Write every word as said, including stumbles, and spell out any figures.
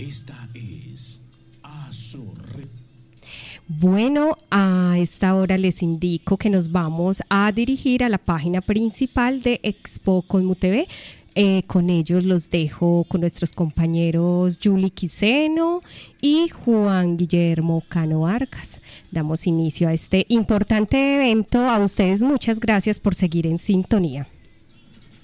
Esta es Azorre. Bueno, a esta hora les indico que nos vamos a dirigir a la página principal de Expo Colmu T V. Eh, con ellos los dejo con nuestros compañeros Julie Quiseno y Juan Guillermo Cano Vargas. Damos inicio a este importante evento. A ustedes muchas gracias por seguir en sintonía.